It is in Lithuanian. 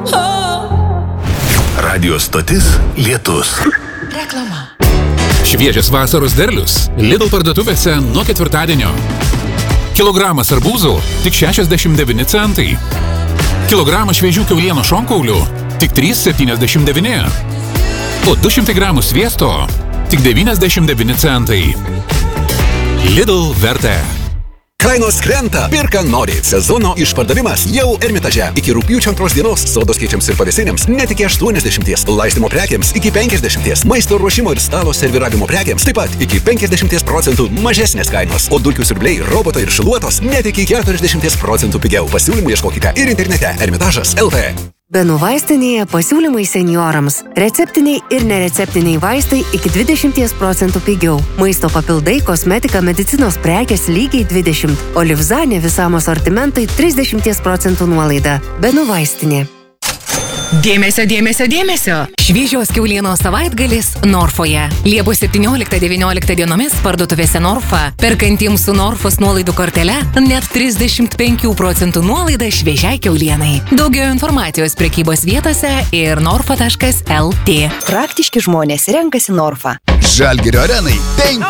Radio stotis Lietus. Reklama. Šviežias vasaros derlius Lidl parduotuvėse nuo ketvirtadienio. Kilogramas arbūzų tik 69 centai. Kilogramas šviežių kiaulieno šonkaulių tik 3,79. O 200 gramų sviesto tik 99 centai. Lidl Verte. Kainos krenta, pirka nori. Sezono išpardavimas jau Ermitaže. Iki rugpjūčio 2 dienos sodos keičiams ir pavėsinėms net iki 80, laistymo prekiams iki 50, maisto ruošimo ir stalo serviravimo prekiams taip pat iki 50% mažesnės kainos, o dulkių siurbliai, robotai ir šiluotos net iki 40% pigiau. Pasiūlymų ieškokite ir internete Ermitažas LT. Benų vaistinėje pasiūlymai seniorams. Receptiniai ir nereceptiniai vaistai iki 20% pigiau. Maisto papildai, kosmetika, medicinos prekės lygiai 20. O Livzanė visam asortimentai 30% nuolaida. Benų vaistinė. Dėmesio, dėmesio, dėmesio. Šviežios kiaulienos savaitgalis Norfoje. Liepos 17-19 dienomis parduotuvėse Norfa. Perkantiems su Norfos nuolaidų kortele net 35% nuolaida šviežiai kiaulienai. Daugiau informacijos prekybos vietose ir norfa.lt. Praktiški žmonės renkasi Norfa. Žalgirio arenai 5